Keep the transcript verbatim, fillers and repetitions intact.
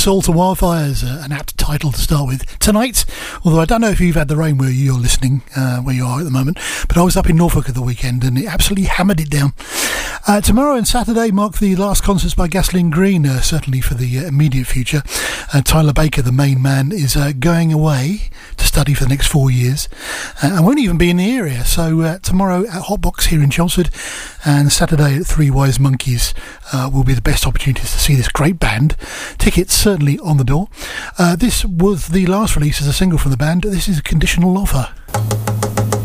Soul to Wildfires, uh, an apt title to start with. Tonight, although I don't know if you've had the rain where you're listening, uh, where you are at the moment, but I was up in Norfolk at the weekend and it absolutely hammered it down. Uh, tomorrow and Saturday mark the last concerts by Gasoline Green, uh, certainly for the uh, immediate future. Uh, Tyler Baker, the main man, is uh, going away to study for the next four years uh, and won't even be in the area. So uh, tomorrow at Hotbox here in Chelmsford and Saturday at Three Wise Monkeys uh, will be the best opportunities to see this great band. Tickets certainly on the door. Uh, this was the last release as a single from the band. This is A Conditional Offer.